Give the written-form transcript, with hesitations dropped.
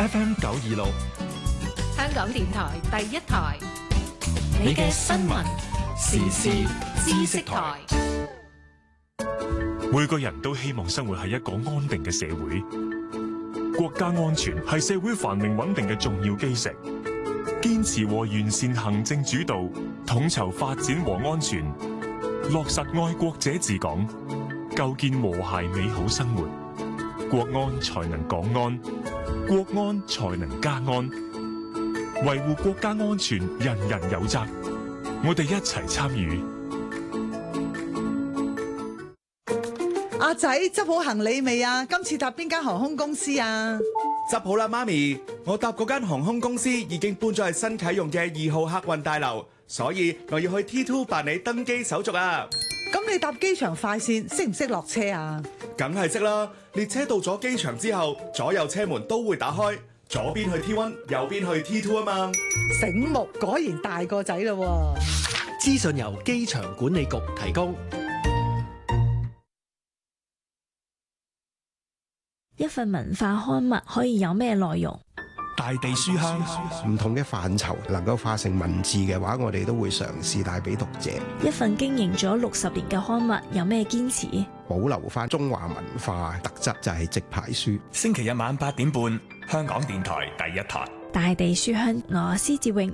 FM 926， 香港電台第一台，你嘅新聞時事知識台。 每個人都希望生活喺一個安定嘅社會，國家安全係社會繁榮穩定嘅重要基石。堅持和完善行政主導，統籌發展和安全，落實愛國者治港，構建和諧美好生活。國安才能港安，國安才能家安。維護國家安全，人人有責。我哋一齊參與。 阿仔執好行李未啊？今次搭邊間航空公司啊？ 執好啦，媽咪，我搭嗰間航空公司已經搬咗去新啟用嘅2號客運大樓，所以我要去 T2 辦理登機手續啊。 咁你搭機場快線識唔識落車啊？ 梗係識啦，列車到咗機場之後，左右車門都會打開，左邊去 T1，右邊去 T2 啊嘛。 醒目，果然大個仔咯。 資訊由機場管理局提供。 一份文化刊物可以有咩內容？ 大地書香， 唔同嘅範疇能夠化成文字嘅話，我哋都會嘗試帶俾讀者。 一份經營咗60年嘅刊物有咩堅持？ 保留翻中華文化特質，就係直排書。 星期日晚8點半，香港電台第一台。 大地書香，我施志穎